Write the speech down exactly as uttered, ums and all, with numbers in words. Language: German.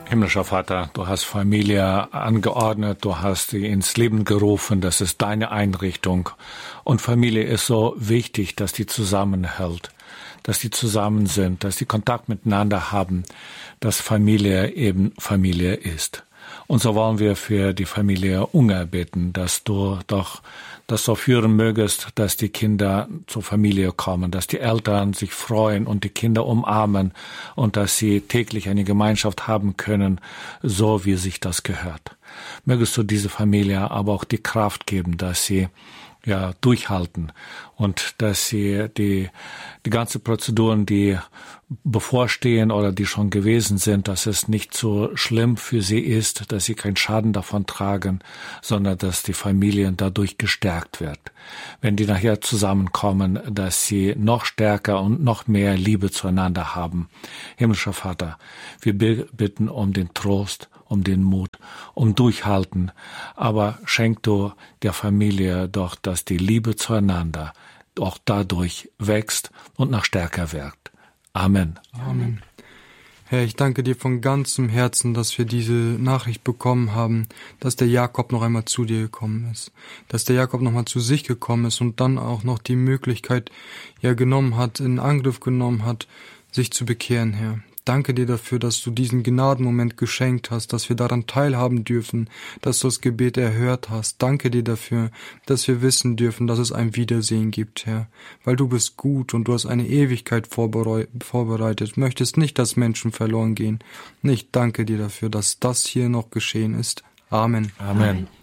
Himmlischer Vater, du hast Familie angeordnet, du hast sie ins Leben gerufen, das ist deine Einrichtung. Und Familie ist so wichtig, dass die zusammenhält, dass die zusammen sind, dass die Kontakt miteinander haben, dass Familie eben Familie ist. Und so wollen wir für die Familie Unger beten, dass du doch das so führen mögest, dass die Kinder zur Familie kommen, dass die Eltern sich freuen und die Kinder umarmen und dass sie täglich eine Gemeinschaft haben können, so wie sich das gehört. Mögest du diese Familie aber auch die Kraft geben, dass sie ja durchhalten und dass sie die die ganze Prozeduren, die bevorstehen oder die schon gewesen sind, dass es nicht so schlimm für sie ist, dass sie keinen Schaden davon tragen, sondern dass die Familien dadurch gestärkt wird. Wenn die nachher zusammenkommen, dass sie noch stärker und noch mehr Liebe zueinander haben. Himmlischer Vater, wir bitten um den Trost, um den Mut, um Durchhalten, aber schenk du der Familie doch, dass die Liebe zueinander auch dadurch wächst und noch stärker wirkt. Amen. Amen. Herr, ich danke dir von ganzem Herzen, dass wir diese Nachricht bekommen haben, dass der Jakob noch einmal zu dir gekommen ist, dass der Jakob noch mal zu sich gekommen ist und dann auch noch die Möglichkeit ja genommen hat, in Angriff genommen hat, sich zu bekehren, Herr. Danke dir dafür, dass du diesen Gnadenmoment geschenkt hast, dass wir daran teilhaben dürfen, dass du das Gebet erhört hast. Danke dir dafür, dass wir wissen dürfen, dass es ein Wiedersehen gibt, Herr. Weil du bist gut und du hast eine Ewigkeit vorbereitet, möchtest nicht, dass Menschen verloren gehen. Ich danke dir dafür, dass das hier noch geschehen ist. Amen. Amen.